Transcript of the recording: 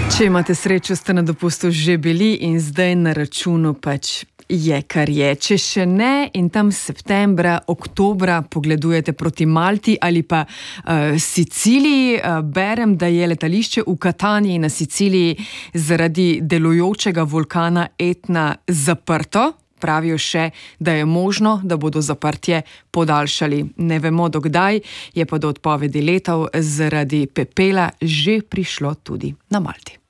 Če imate srečo, ste na dopustu že bili in zdaj na računu pač je, kar je. Če še ne in tam septembra, oktobra pogledujete proti Malti ali pa Siciliji, berem, da je letališče v Kataniji na Siciliji zaradi delujočega vulkana Etna zaprto. Pravijo še, da je možno, da bodo zaprtje podaljšali. Ne vemo do kdaj, je pa do odpovedi letov zaradi pepela že prišlo tudi na Malti.